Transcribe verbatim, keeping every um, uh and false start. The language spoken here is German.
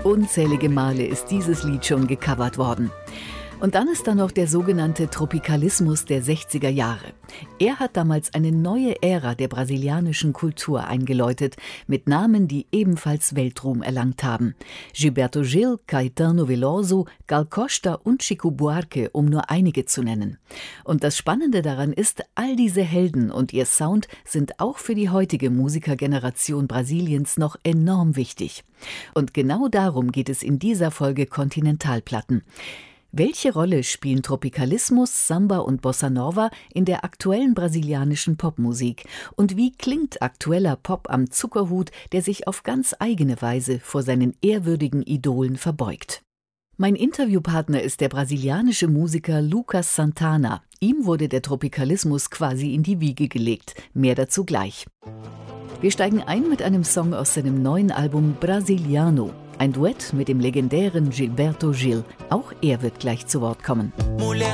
Unzählige Male ist dieses Lied schon gecovert worden. Und dann ist da noch der sogenannte Tropikalismus der sechziger Jahre. Er hat damals eine neue Ära der brasilianischen Kultur eingeläutet, mit Namen, die ebenfalls Weltruhm erlangt haben. Gilberto Gil, Caetano Veloso, Gal Costa und Chico Buarque, um nur einige zu nennen. Und das Spannende daran ist, all diese Helden und ihr Sound sind auch für die heutige Musikergeneration Brasiliens noch enorm wichtig. Und genau darum geht es in dieser Folge Kontinentalplatten. Welche Rolle spielen Tropikalismus, Samba und Bossa Nova in der aktuellen brasilianischen Popmusik? Und wie klingt aktueller Pop am Zuckerhut, der sich auf ganz eigene Weise vor seinen ehrwürdigen Idolen verbeugt? Mein Interviewpartner ist der brasilianische Musiker Lucas Santana. Ihm wurde der Tropikalismus quasi in die Wiege gelegt. Mehr dazu gleich. Wir steigen ein mit einem Song aus seinem neuen Album Brasiliano. Ein Duett mit dem legendären Gilberto Gil. Auch er wird gleich zu Wort kommen. Mulher